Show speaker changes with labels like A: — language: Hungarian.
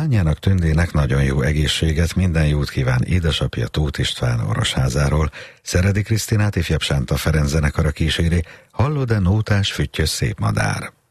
A: Lányának, Tündének nagyon jó egészséget, minden jót kíván édesapja Tóth István Orosházáról. Szeredi Krisztinát ifjabb Sánta Ferenc zenekara kíséri, Hallod-e nótás füttyös szép madár?